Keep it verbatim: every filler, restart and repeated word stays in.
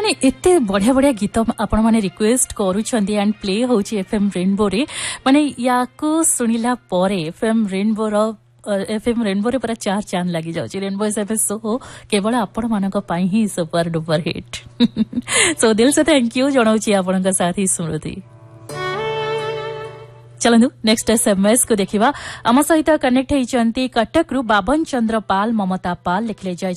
माने एते बढ़िया बढ़िया गीत आपण माने रिक्वेस्ट करूछंती एंड प्ले होची एफएम रेनबो रे माने याको सुनिला परे एफएम रेनबो रो एफएम रेनबो रे पूरा चार चांद लगी जाउची रेनबो एफएम सो केवल आपण मानक पई ही सुपर डुपर हिट सो दिल से थैंक यू जणाउची आपण का साथी स्मृति। चलंदु नेक्स्ट एसएमएस को देखिबा आम सहित कनेक्ट होइचंती कटक रु बाबन चंद्र पाल ममता पाल लिखले जय